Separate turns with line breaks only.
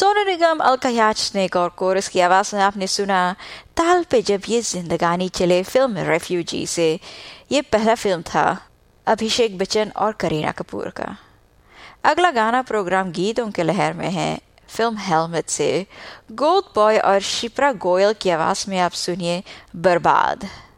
सोनू निगम, अलका याचनिक और कोरस की आवाज़ में आपने सुना ताल पे जब ये जिंदगानी चले, फिल्म रेफ्यूजी से। ये पहला फिल्म था अभिषेक बच्चन और करीना कपूर का। अगला गाना प्रोग्राम गीतों के लहर में है, फिल्म हेलमेट से गोल्ड बॉय और शिप्रा गोयल की आवाज़ में आप सुनिए बर्बाद।